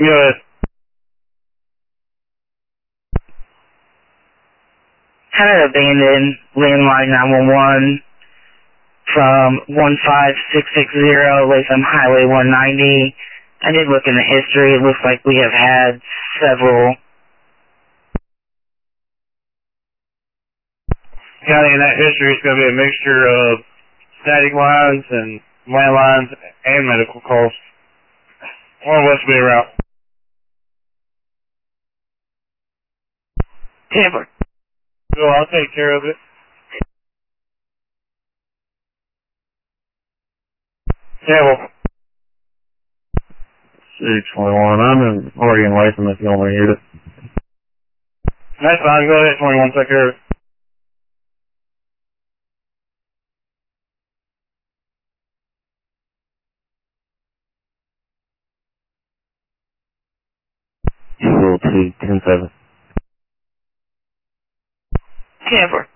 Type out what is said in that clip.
Good. Had an abandoned landline 911 from 15660 Latham Highway 190. I did look in the history. It looks like we have had several. County, in that history is going to be a mixture of static lines and landlines and medical calls. One of us will be around. Tamper. Bill, I'll take care of it. Campbell. C21, I'm in Oregon Latham if you want me to hit it. That's fine, go ahead, 21, take care of it. Eagle 2, 10-7. Tamper.